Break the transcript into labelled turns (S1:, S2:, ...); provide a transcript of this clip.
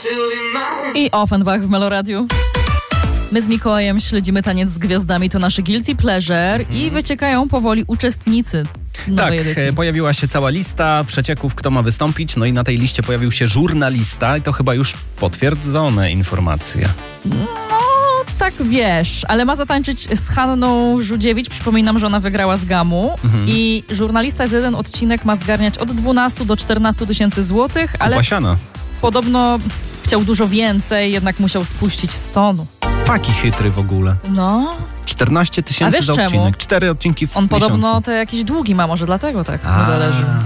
S1: I Offenbach w Meloradiu. My z Mikołajem śledzimy Taniec z Gwiazdami, to nasze guilty pleasure i wyciekają powoli uczestnicy nowej edycji.
S2: Pojawiła się cała lista przecieków, kto ma wystąpić, no i na tej liście pojawił się żurnalista i to chyba już potwierdzone informacje.
S1: No, tak wiesz, ale ma zatańczyć z Hanną Żudziewicz. Przypominam, że ona wygrała z Gamu i żurnalista za jeden odcinek ma zgarniać od 12 do 14 tysięcy złotych, ale
S2: Pasiana.
S1: podobno chciał dużo więcej, jednak musiał spuścić z tonu.
S2: Taki chytry w ogóle.
S1: No.
S2: 14 tysięcy za
S1: czemu?
S2: odcinek. 4 odcinki w
S1: On
S2: miesiącu.
S1: podobno te jakieś długi ma, może dlatego tak mu zależy.